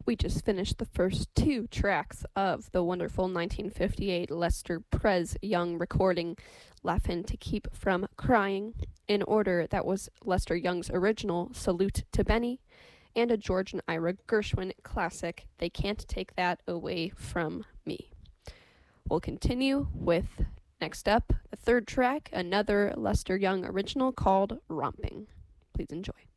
We just finished the first two tracks of the wonderful 1958 Lester Prez Young recording, Laughin' to Keep From Crying. In order, that was Lester Young's original Salute to Benny, and a George and Ira Gershwin classic, They Can't Take That Away From Me. We'll continue with, next up, the third track, another Lester Young original called Romping. Please enjoy.